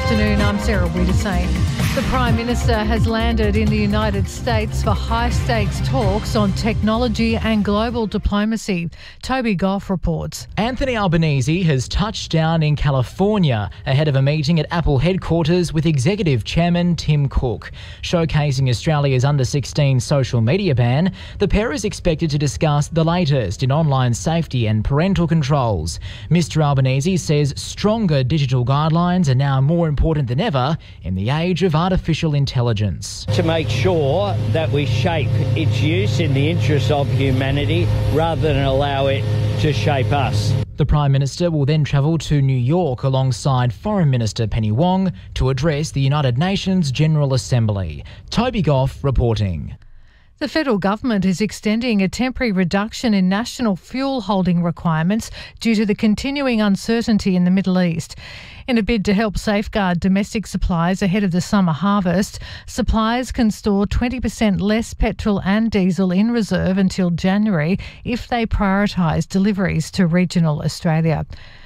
afternoon, I'm Sarah Wiedersame. The Prime Minister has landed in the United States for high-stakes talks on technology and global diplomacy. Toby Goff reports. Anthony Albanese has touched down in California ahead of a meeting at Apple headquarters with Executive Chairman Tim Cook. Showcasing Australia's under-16 social media ban, the pair is expected to discuss the latest in online safety and parental controls. Mr Albanese says stronger digital guidelines are now more important than ever in the age of artificial intelligence. To make sure that we shape its use in the interest of humanity rather than allow it to shape us. The Prime Minister will then travel to New York alongside Foreign Minister Penny Wong to address the United Nations General Assembly. Toby Goff reporting. The federal government is extending a temporary reduction in national fuel holding requirements due to the continuing uncertainty in the Middle East. In a bid to help safeguard domestic supplies ahead of the summer harvest, suppliers can store 20% less petrol and diesel in reserve until January if they prioritise deliveries to regional Australia.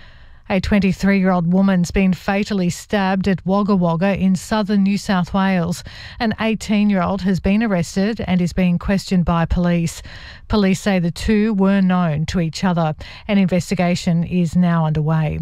A 23-year-old woman's been fatally stabbed at Wagga Wagga in southern New South Wales. An 18-year-old has been arrested and is being questioned by police. Police say the two were known to each other. An investigation is now underway.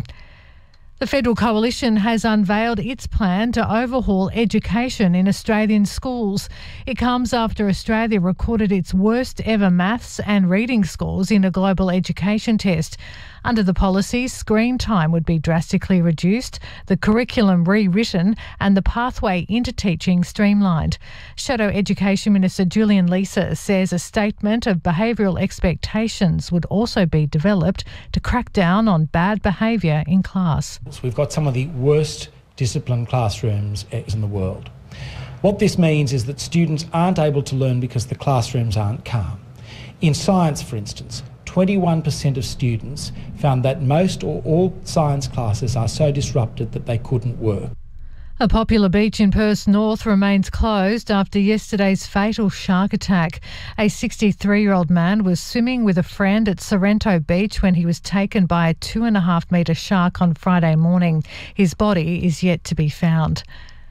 The Federal Coalition has unveiled its plan to overhaul education in Australian schools. It comes after Australia recorded its worst ever maths and reading scores in a global education test. Under the policy, screen time would be drastically reduced, the curriculum rewritten and the pathway into teaching streamlined. Shadow Education Minister Julian Leeser says a statement of behavioural expectations would also be developed to crack down on bad behaviour in class. We've got some of the worst disciplined classrooms in the world. What this means is that students aren't able to learn because the classrooms aren't calm. In science, for instance, 21% of students found that most or all science classes are so disrupted that they couldn't work. A popular beach in Perth North remains closed after yesterday's fatal shark attack. A 63-year-old man was swimming with a friend at Sorrento Beach when he was taken by a 2.5-metre shark on Friday morning. His body is yet to be found.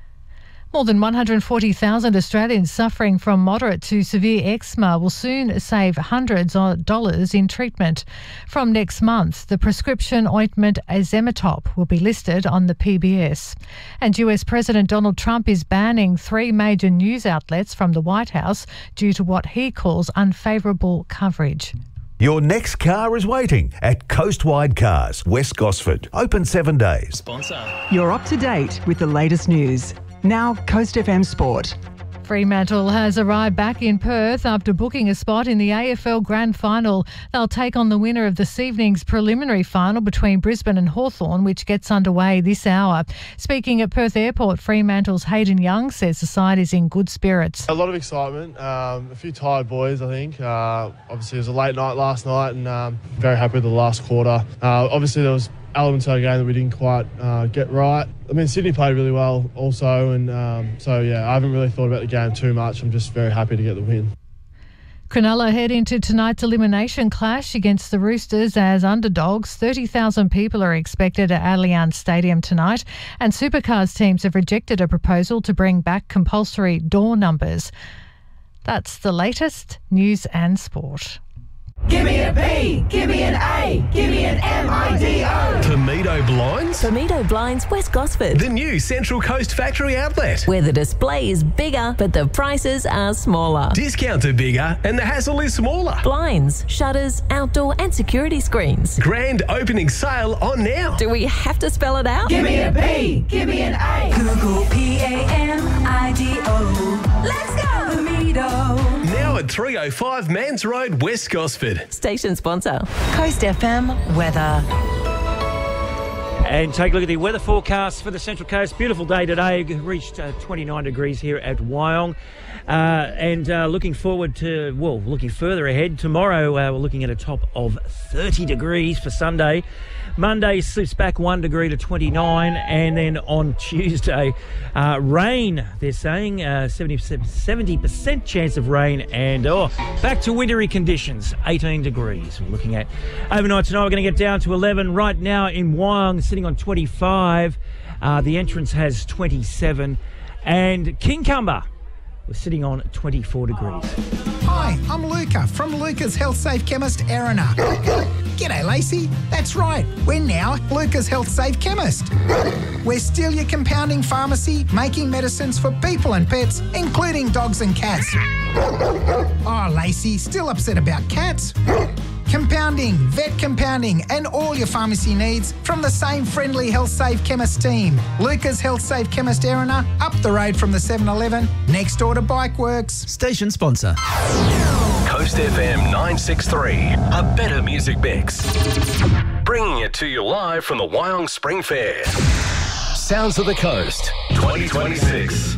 More than 140,000 Australians suffering from moderate to severe eczema will soon save hundreds of dollars in treatment. From next month, the prescription ointment Azemetop will be listed on the PBS. And US President Donald Trump is banning 3 major news outlets from the White House due to what he calls unfavourable coverage. Your next car is waiting at Coastwide Cars, West Gosford. Open 7 days. Sponsor. You're up to date with the latest news. Now, Coast FM Sport. Fremantle has arrived back in Perth after booking a spot in the AFL Grand Final. They'll take on the winner of this evening's preliminary final between Brisbane and Hawthorn, which gets underway this hour. Speaking at Perth Airport, Fremantle's Hayden Young says the side is in good spirits. A lot of excitement, a few tired boys, I think. Obviously, it was a late night last night and very happy with the last quarter. Obviously, there was elements of the game that we didn't quite get right. I mean, Sydney played really well also, and I haven't really thought about the game too much. I'm just very happy to get the win. Cronulla head into tonight's elimination clash against the Roosters as underdogs. 30,000 people are expected at Allianz Stadium tonight, and Supercars teams have rejected a proposal to bring back compulsory door numbers. That's the latest news and sport. Give me a B, give me an A, give me an MIDO. Tomedo Blinds? Tomedo Blinds, West Gosford. The new Central Coast factory outlet. Where the display is bigger, but the prices are smaller. Discounts are bigger and the hassle is smaller. Blinds, shutters, outdoor and security screens. Grand opening sale on now. Do we have to spell it out? Give me a B, give me an A. Google PAMIDO. Let's go, Tomedo. Now at 305 Mans Road, West Gosford. Station sponsor. Coast FM Weather. And take a look at the weather forecast for the Central Coast. Beautiful day today. Reached 29 degrees here at Wyong. Looking forward to, looking further ahead. Tomorrow we're looking at a top of 30 degrees for Sunday. Monday slips back 1 degree to 29, and then on Tuesday, rain, they're saying, 70% chance of rain, and back to wintry conditions, 18 degrees. We're looking at overnight tonight, we're going to get down to 11. Right now in Wyong, sitting on 25. The entrance has 27. And Kincumber, we're sitting on 24 degrees. Hi, I'm Luca from Luca's Health Safe Chemist, Erina. G'day, Lacey. That's right. We're now Luca's Health Safe Chemist. We're still your compounding pharmacy, making medicines for people and pets, including dogs and cats. Oh, Lacey, still upset about cats? Compounding, vet compounding, and all your pharmacy needs from the same friendly Health Safe Chemist team. Luca's Health Safe Chemist, Erina, up the road from the 7-Eleven, next door to Bikeworks. Station sponsor. Coast FM 963, a better music mix. Bringing it to you live from the Wyong Spring Fair. Sounds of the Coast 2026.